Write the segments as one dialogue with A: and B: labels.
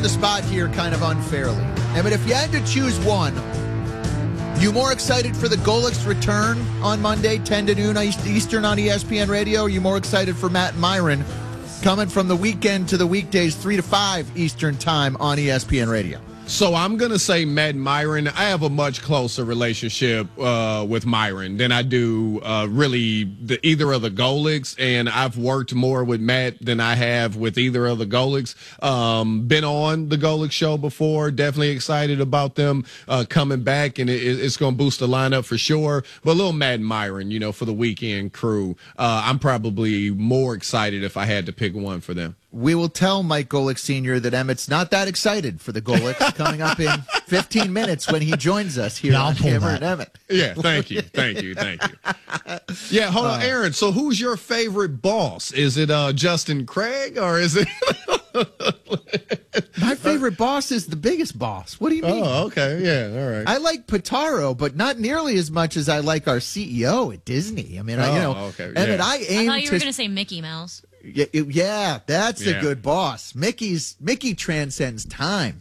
A: the spot here kind of unfairly. I mean, if you had to choose one, you more excited for the Golick's return on Monday, 10 to noon Eastern on ESPN Radio? Or are you more excited for Matt and Myron coming from the weekend to the weekdays 3 to 5 Eastern time on ESPN Radio?
B: So I'm going to say Matt and Myron. I have a much closer relationship with Myron than I do really either of the Golicks, and I've worked more with Matt than I have with either of the Golicks. Been on the Golick show before. Definitely excited about them coming back, and it's going to boost the lineup for sure. But a little Matt and Myron, for the weekend crew. I'm probably more excited if I had to pick one for them.
A: We will tell Mike Golick Sr. that Emmett's not that excited for the Golicks coming up in 15 minutes when he joins us here on Hammer and Emmett.
B: Yeah, thank you. Yeah, hold on, Aaron. So who's your favorite boss? Is it Justin Craig or is it...
A: My favorite boss is the biggest boss. What do you mean?
B: Oh, okay. Yeah, all right.
A: I like Pitaro, but not nearly as much as I like our CEO at Disney. I mean,
B: okay.
A: Emmett,
B: Yeah.
A: I
C: thought you were going to say Mickey Mouse.
A: Yeah, that's a good boss. Mickey transcends time,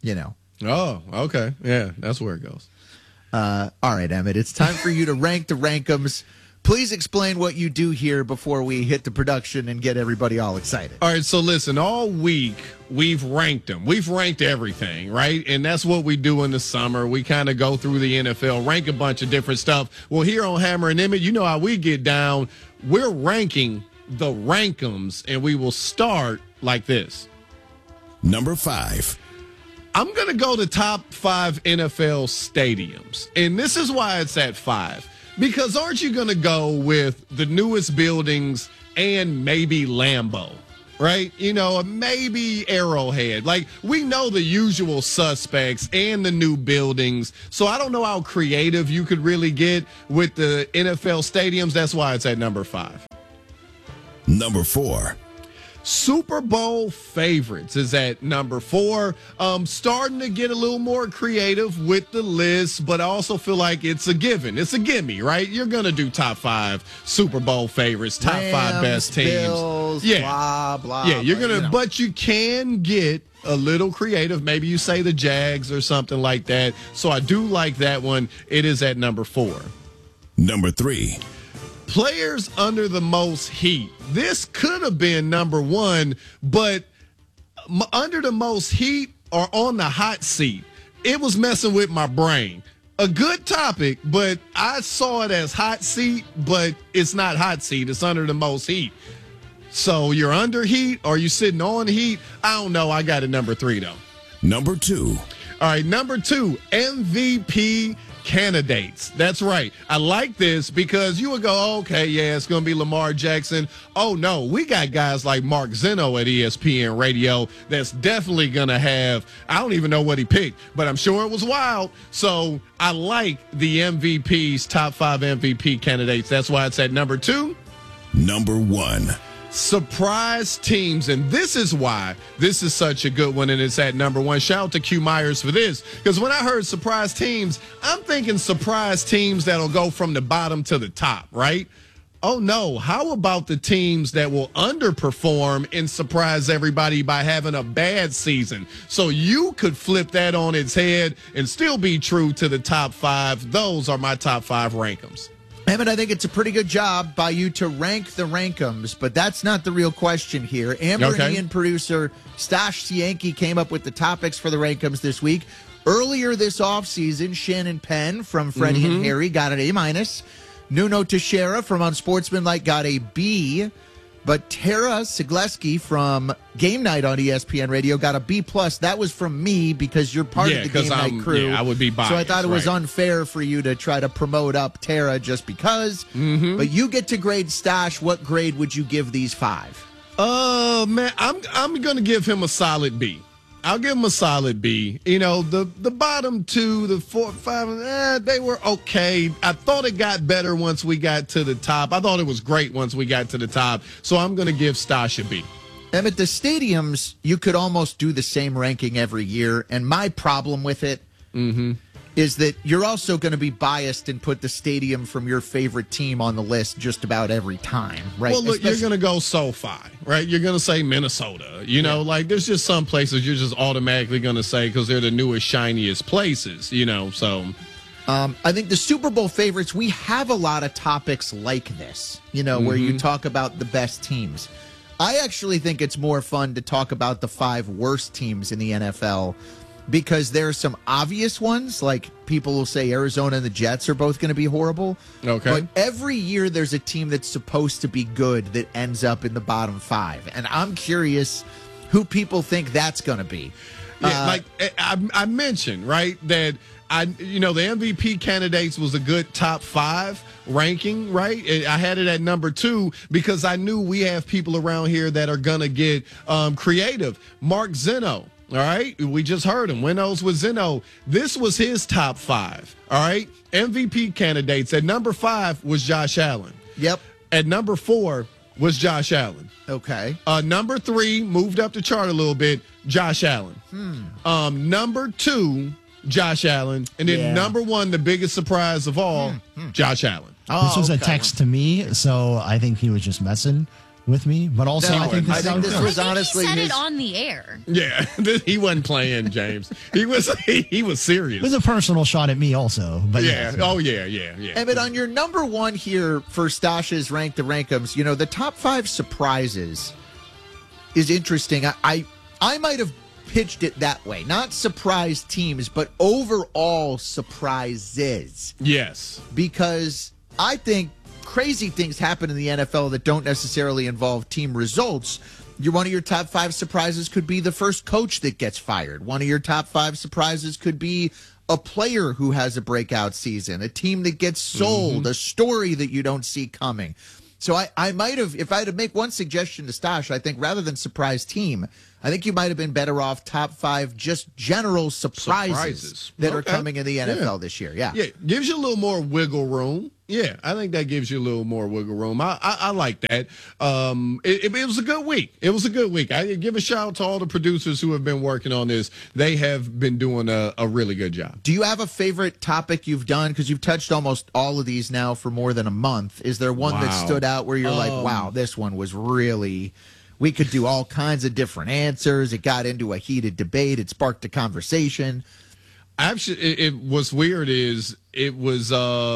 B: Oh, okay. Yeah, that's where it goes.
A: All right, Emmett, it's time for you to rank the Rankums. Please explain what you do here before we hit the production and get everybody all excited.
B: All right, so listen, all week we've ranked them. We've ranked everything, right? And that's what we do in the summer. We kind of go through the NFL, rank a bunch of different stuff. Well, here on Hammer and Emmett, you know how we get down. We're ranking the Rankums, and we will start like this.
D: Number 5.
B: I'm going to go to top 5 NFL stadiums, and this is why it's at 5. Because aren't you going to go with the newest buildings and maybe Lambeau, right? Maybe Arrowhead. Like, we know the usual suspects and the new buildings, so I don't know how creative you could really get with the NFL stadiums. That's why it's at number 5.
D: Number 4.
B: Super Bowl favorites is at number 4. Starting to get a little more creative with the list, but I also feel like it's a given. It's a gimme, right? You're going to do top 5 Super Bowl favorites, top
A: Rams,
B: 5 best teams.
A: Bills, blah, blah.
B: Yeah, you're going to, but you can get a little creative. Maybe you say the Jags or something like that. So I do like that one. It is at number 4.
D: Number 3.
B: Players under the most heat. This could have been number 1, but under the most heat or on the hot seat, it was messing with my brain. A good topic, but I saw it as hot seat, but it's not hot seat. It's under the most heat. So you're under heat or you sitting on heat? I don't know. I got it number 3, though.
D: Number 2.
B: All right, number 2, MVP candidates. That's right. I like this because you would go, okay, yeah, it's going to be Lamar Jackson. Oh, no, we got guys like Mark Zeno at ESPN Radio that's definitely going to have, I don't even know what he picked, but I'm sure it was wild. So I like the MVPs, top 5 MVP candidates. That's why it's at number 2.
D: Number 1.
B: Surprise teams, and this is why this is such a good one, and it's at number 1. Shout out to Q Myers for this, because when I heard surprise teams, I'm thinking surprise teams that'll go from the bottom to the top, right? Oh, no. How about the teams that will underperform and surprise everybody by having a bad season? So you could flip that on its head and still be true to the top 5. Those are my top 5 Rankums.
A: Emmett, I think it's a pretty good job by you to rank the Rankums, but that's not the real question here. Amber and Ian producer Stash Yankee came up with the topics for the Rankums this week. Earlier this offseason, Shannon Penn from Freddie and Harry got an A-. Nuno Teixeira from Unsportsmanlike got a B. But Tara Sigleski from Game Night on ESPN Radio got a B+. That was from me because you're part of the Game Night crew.
B: Yeah, I would be biased.
A: So I thought it was unfair for you to try to promote up Tara just because. But you get to grade Stash. What grade would you give these 5?
B: Man, I'm going to give him a solid B. I'll give him a solid B. The bottom 2, the 4, 5, they were okay. I thought it got better once we got to the top. I thought it was great once we got to the top. So I'm going to give Stash a B.
A: Emmett, the stadiums, you could almost do the same ranking every year. And my problem with it is that you're also going to be biased and put the stadium from your favorite team on the list just about every time, right?
B: Well, look, you're going to go SoFi, right? You're going to say Minnesota. You know, like there's just some places you're just automatically going to say because they're the newest, shiniest places, you know, so.
A: I think the Super Bowl favorites, we have a lot of topics like this, you know, where you talk about the best teams. I actually think it's more fun to talk about the 5 worst teams in the NFL because there are some obvious ones, like people will say Arizona and the Jets are both going to be horrible.
B: Okay.
A: But every year there's a team that's supposed to be good that ends up in the bottom 5. And I'm curious who people think that's going to be.
B: Yeah, like I mentioned, right, that the MVP candidates was a good top 5 ranking, right? I had it at number 2 because I knew we have people around here that are going to get creative. Mark Zeno, all right? We just heard him. Winnows with Zeno. This was his top 5, all right? MVP candidates. At number 5 was Josh Allen.
A: Yep.
B: At number 4 was Josh Allen.
A: Okay.
B: Number 3, moved up the chart a little bit, Josh Allen. Number 2, Josh Allen. And then number 1, the biggest surprise of all, Josh Allen.
A: Oh,
E: this was a text to me, so I think he was just messing with me. But also,
A: No,
E: I think this,
A: I think this was honestly
C: he said
A: his...
C: it on the air.
B: Yeah, he wasn't playing, James. He was serious.
E: it was a personal shot at me also. But
B: Yeah.
E: yes.
B: Oh, yeah.
A: Emmett, on your number 1 here for Stash's Rank the Rankums, you know, the top 5 surprises is interesting. I might have pitched it that way. Not surprise teams, but overall surprises.
B: Yes.
A: Because I think crazy things happen in the NFL that don't necessarily involve team results. One of your top 5 surprises could be the first coach that gets fired. One of your top 5 surprises could be a player who has a breakout season, a team that gets sold, a story that you don't see coming. So I might have, if I had to make one suggestion to Stash, I think rather than surprise team, I think you might have been better off top 5 just general surprises. That are coming in the NFL this year. Yeah.
B: Yeah, gives you a little more wiggle room. Yeah, I think that gives you a little more wiggle room. I like that. It was a good week. It was a good week. I give a shout out to all the producers who have been working on this. They have been doing a really good job.
A: Do you have a favorite topic you've done? Because you've touched almost all of these now for more than a month. Is there one that stood out where you're like, wow, this one was really... We could do all kinds of different answers. It got into a heated debate. It sparked a conversation.
B: Actually, what's weird is it was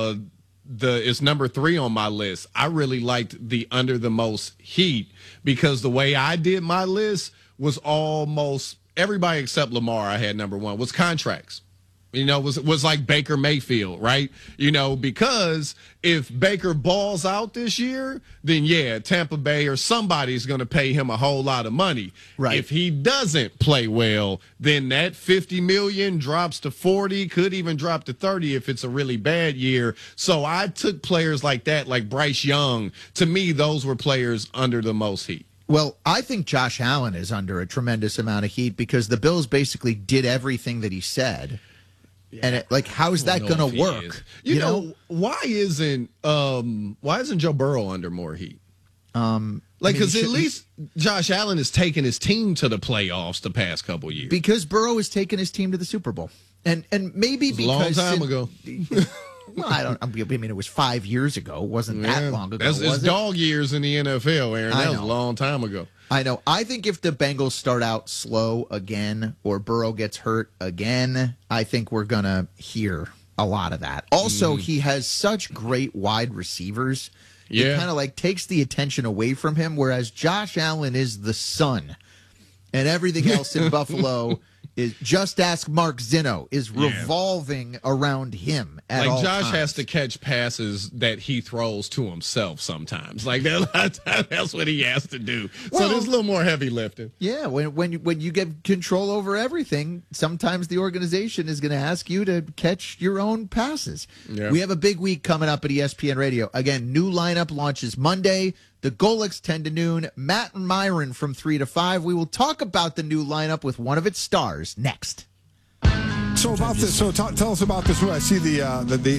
B: it's number 3 on my list. I really liked the under the most heat because the way I did my list was almost everybody except Lamar. I had number 1 was contracts. You know, was like Baker Mayfield, right? You know, because if Baker balls out this year, then yeah, Tampa Bay or somebody's going to pay him a whole lot of money.
A: Right.
B: If he doesn't play well, then that $50 million drops to 40, could even drop to 30 if it's a really bad year. So I took players like that, like Bryce Young. To me, those were players under the most heat.
A: Well, I think Josh Allen is under a tremendous amount of heat because the Bills basically did everything that he said. Yeah. And how's that going to work?
B: You know, why isn't Joe Burrow under more heat? Because at least Josh Allen has taken his team to the playoffs the past couple years.
A: Because Burrow has taken his team to the Super Bowl, and maybe because
B: a long time ago.
A: Well, I mean, it was 5 years ago. It wasn't that long ago.
B: It's dog years in the NFL, Aaron. That was a long time ago.
A: I know. I think if the Bengals start out slow again or Burrow gets hurt again, I think we're going to hear a lot of that. Also, he has such great wide receivers.
B: Yeah.
A: It kind of takes the attention away from him, whereas Josh Allen is the sun. And everything else in Buffalo is, just ask Mark Zeno, is revolving around him at all
B: Josh
A: times.
B: has to catch passes that he throws to himself sometimes. That's what he has to do. So there's a little more heavy lifting.
A: Yeah, when you get control over everything, sometimes the organization is going to ask you to catch your own passes. Yeah. We have a big week coming up at ESPN Radio. Again, new lineup launches Monday. The Golics 10 to noon. Matt and Myron from 3 to 5. We will talk about the new lineup with one of its stars next.
F: So about this, tell us about this. I see the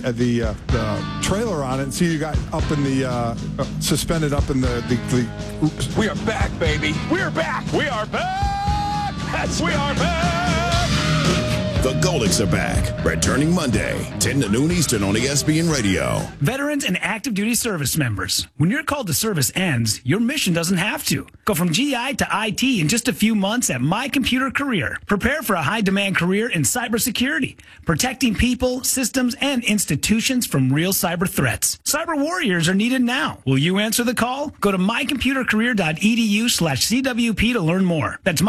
F: trailer on it, and see you got up in the suspended up in the.
G: We are back, baby. We are back. We are back. Yes, we are back.
D: The Golics are back, returning Monday, 10 to noon Eastern on ESPN Radio.
G: Veterans and active duty service members, when your call to service ends, your mission doesn't have to. Go from GI to IT in just a few months at My Computer Career. Prepare for a high-demand career in cybersecurity, protecting people, systems, and institutions from real cyber threats. Cyber warriors are needed now. Will you answer the call? Go to mycomputercareer.edu/CWP to learn more. That's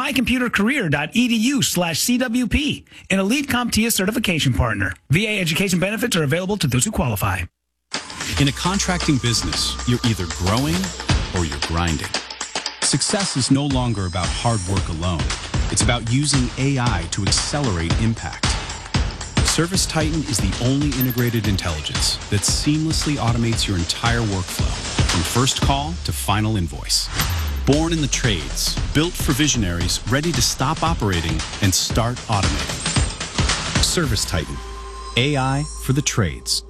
G: mycomputercareer.edu/CWP. An elite CompTIA certification partner. VA education benefits are available to those who qualify.
H: In a contracting business, you're either growing or you're grinding. Success is no longer about hard work alone. It's about using AI to accelerate impact. ServiceTitan is the only integrated intelligence that seamlessly automates your entire workflow, from first call to final invoice. Born in the trades, built for visionaries ready to stop operating and start automating. ServiceTitan, AI for the trades.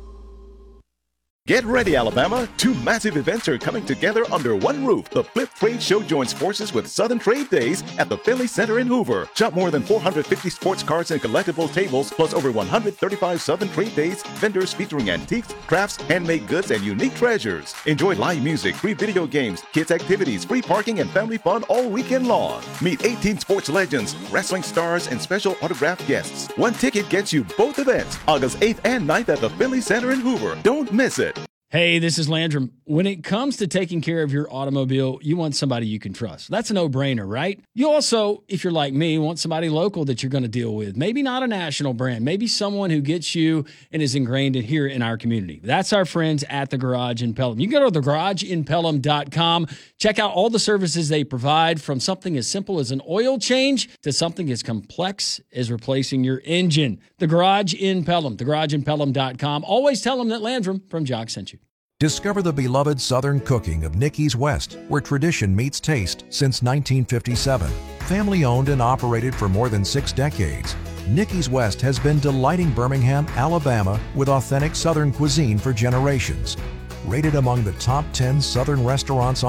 I: Get ready, Alabama. 2 massive events are coming together under one roof. The Flip Trade Show joins forces with Southern Trade Days at the Finley Center in Hoover. Shop more than 450 sports cards and collectible tables, plus over 135 Southern Trade Days vendors featuring antiques, crafts, handmade goods, and unique treasures. Enjoy live music, free video games, kids activities, free parking, and family fun all weekend long. Meet 18 sports legends, wrestling stars, and special autographed guests. One ticket gets you both events, August 8th and 9th at the Finley Center in Hoover. Don't miss it.
J: Hey, this is Landrum. When it comes to taking care of your automobile, you want somebody you can trust. That's a no-brainer, right? You also, if you're like me, want somebody local that you're going to deal with. Maybe not a national brand. Maybe someone who gets you and is ingrained in here in our community. That's our friends at The Garage in Pelham. You can go to thegarageinpelham.com. Check out all the services they provide, from something as simple as an oil change to something as complex as replacing your engine. The Garage in Pelham, thegarageinpelham.com. Always tell them that Landrum from Jock sent you.
K: Discover the beloved Southern cooking of Nicky's West, where tradition meets taste since 1957. Family owned and operated for more than 6 decades, Nicky's West has been delighting Birmingham, Alabama with authentic Southern cuisine for generations. Rated among the top 10 Southern restaurants